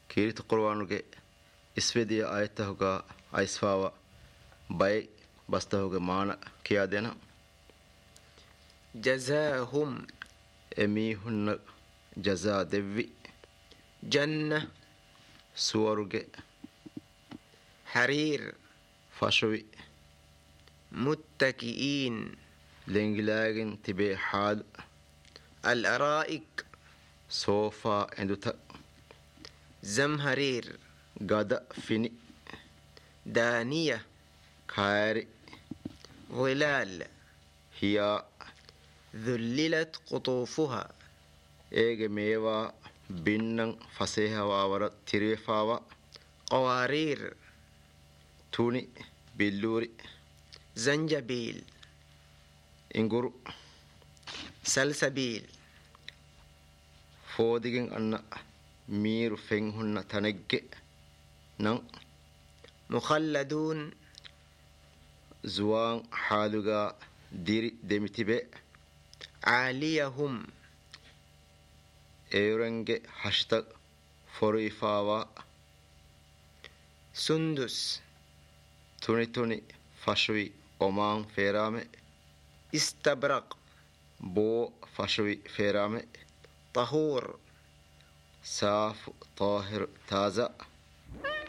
كيرت قرآنك اسفدي آيته عيسفاوا باي بسته مانا كيادنا جزاهم أميهن جزاء دبي جنة سورج حرير فشوي متكئين لنجلاجن تبي حال الأرائك صوفا اندوتا زمهرير غدا فيني دانية كاري ظلال هي ذللت قطوفها ايجي ميوا بينن فسيها وورا تريفاوا قوارير توني بيلوري زنجبيل انغورو سلسبيل فوديجن أن مير فينهن تنجي نن مخلدون زوان حالوغا ديري ديمتبه عاليهم ايرنجي هاشتاغ فوريفاوا سندس توني فشوي أمان فيرامي استبرق بو فشوي فيرامي طهور صاف طاهر تازة